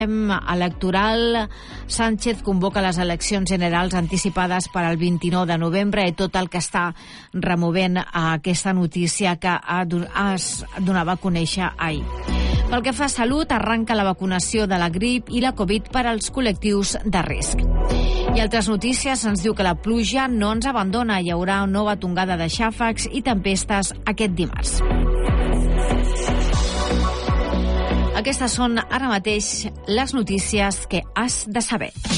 electoral. Sánchez convoca les eleccions generals anticipades per al 29 de novembre i tot el que està removent aquesta notícia que es donava a conèixer ahir. Pel que fa a salut, arranca la vacunació de la grip i la Covid per als col·lectius de risc. I altres notícies ens diu que la pluja no ens abandona. Hi haurà una nova tongada de xàfecs i tempestes aquest dimarts. Aquestes són ara mateix les notícies que has de saber.